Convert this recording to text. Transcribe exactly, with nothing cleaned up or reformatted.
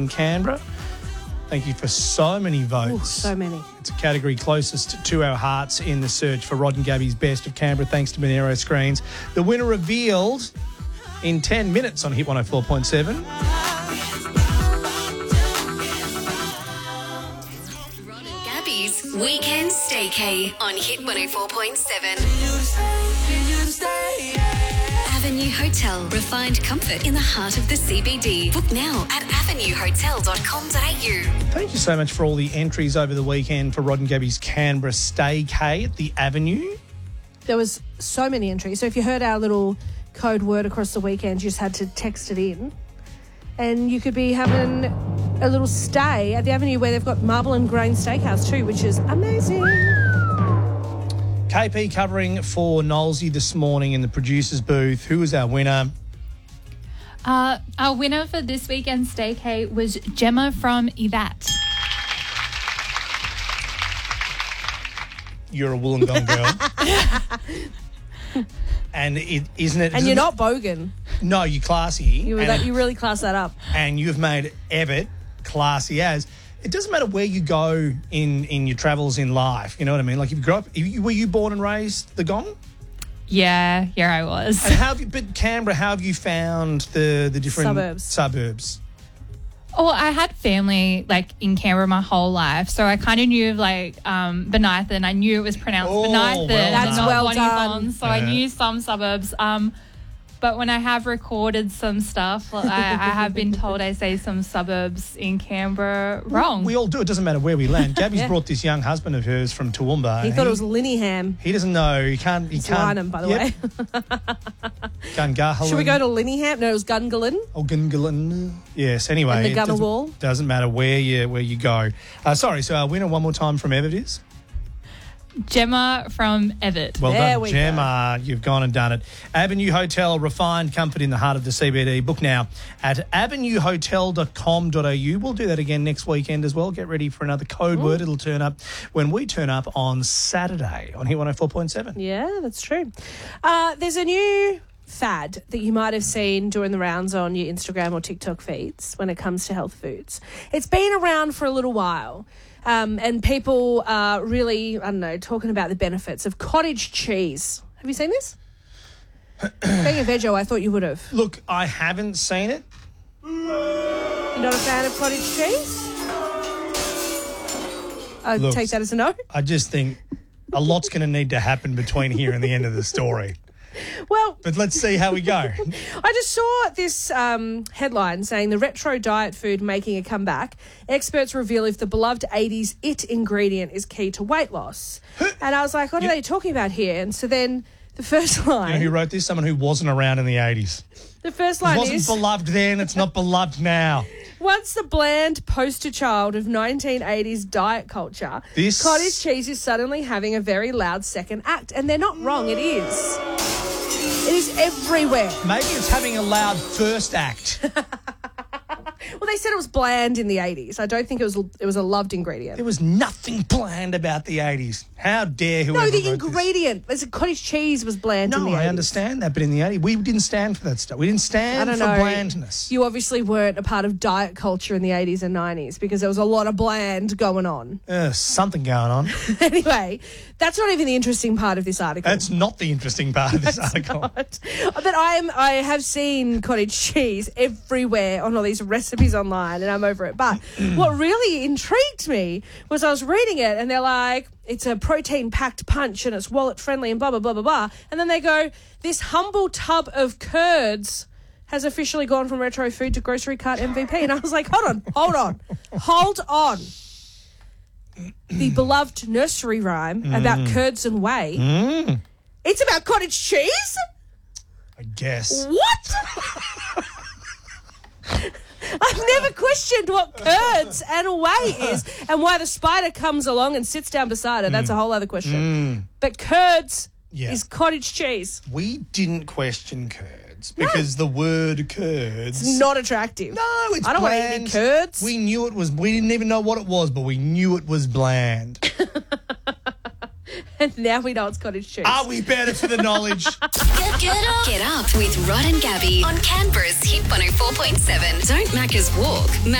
in Canberra. Thank you for so many votes. Ooh, so many. It's a category closest to our hearts in the search for Rod and Gabby's Best of Canberra, thanks to Monero Screens. The winner revealed in ten minutes on Hit one oh four point seven. Rod and Gabby's Weekend Staycay on Hit one oh four point seven. Avenue Hotel, refined comfort in the heart of the C B D. Book now at avenue hotel dot com dot a u. Thank you so much for all the entries over the weekend for Rod and Gabby's Canberra Staycay at the Avenue. There was so many entries. So if you heard our little code word across the weekend, you just had to text it in. And you could be having a little stay at the Avenue where they've got Marble and Grain Steakhouse too, which is amazing. K P covering for Nolsey this morning in the producer's booth. Who was our winner? Uh, our winner for this weekend staycay was Gemma from Evat. You're a Wollongong girl. And it, isn't it... And you're not bogan. No, you're classy. You, were and, that, you really class that up. And you've made Evatt classy as... It doesn't matter where you go in, in your travels in life. You know what I mean? Like if you grew up... If you, were you born and raised the Gong? Yeah, here I was. And how have you... But Canberra, how have you found the, the different... Suburbs. Suburbs? Oh, I had family like in Canberra my whole life, so I kind of knew like um, Bonython. I knew it was pronounced Oh, Bonython, well and That's not well Bonnie done. Bon, so Yeah. I knew some suburbs. Um, but when I have recorded some stuff, like, I, I have been told I say some suburbs in Canberra wrong. We all do. It doesn't matter where we land. Gabby's Yeah. brought this young husband of hers from Toowoomba. He thought it was Linningham. He doesn't know. He can't... He It's can't... Lynham, by the Yep. way. Gungahlin. Should we go to Linningham? No, it was Gungahlin. Oh, Gungahlin. Yes, anyway. And the it Gunner doesn't- Wall. Doesn't matter where you where you go. Uh, sorry, so our winner one more time from Evatt is? Gemma from Evatt. Well There done, we Gemma. You've gone and done it. Avenue Hotel, refined comfort in the heart of the C B D. Book now at avenue hotel dot com dot a u. We'll do that again next weekend as well. Get ready for another code Ooh. word. It'll turn up when we turn up on Saturday on Hit one oh four point seven. Yeah, that's true. Uh, there's a new fad that you might have seen doing the rounds on your Instagram or TikTok feeds when it comes to health foods. It's been around for a little while. Um, and people are really, I don't know, talking about the benefits of cottage cheese. Have you seen this? Being a veggie, I thought you would have. Look, I haven't seen it. You're not a fan of cottage cheese? I'll Look, take that as a no. I just think a lot's going to need to happen between here and the end of the story. Well, But let's see how we go. I just saw this um, headline saying the retro diet food making a comeback. Experts reveal if the beloved eighties it ingredient is key to weight loss. And I was like, what are You- they talking about here? And so then the first You know line, who wrote this? Someone who wasn't around in the eighties. the first It line wasn't is, beloved then, it's not beloved now. once the bland poster child of nineteen eighties diet culture, This- cottage cheese is suddenly having a very loud second act. And they're not wrong, it is. It is everywhere. Maybe it's having a loud first act. Well, they said it was bland in the eighties. I don't think it was it was a loved ingredient. There was nothing planned about the eighties. How dare whoever No, the wrote this. ingredient. There's a cottage cheese was bland in No, the eighties. I understand that, but in the eighties, we didn't stand for that stuff. We didn't I stand don't for know. blandness. You obviously weren't a part of diet culture in the eighties and nineties because there was a lot of bland going on. Uh, something going on. Anyway, that's not even the interesting part of this article. That's not the interesting part of this article. But I am. I have seen cottage cheese everywhere on all these recipes online, and I'm over it. But what really intrigued me was I was reading it, and they're like, "It's a protein-packed punch, and it's wallet-friendly, and blah blah blah blah blah." And then they go, "This humble tub of curds has officially gone from retro food to grocery cart M V P." And I was like, "Hold on, hold on, hold on." The beloved nursery rhyme about curds and whey. Mm, It's about cottage cheese? I guess. What? I've never questioned what curds and whey is and why the spider comes along and sits down beside her. That's a whole other question. But curds Yeah. is cottage cheese. We didn't question curds because the word curds... It's not attractive. No, it's I don't want to eat bland. any curds. We knew it was... We didn't even know what it was, but we knew it was bland. And now we know it's cottage cheese. Are we better for the knowledge? Get, get up. Get up with Rod and Gabby on Canberra's Hit one oh four point seven. Don't Macca's walk.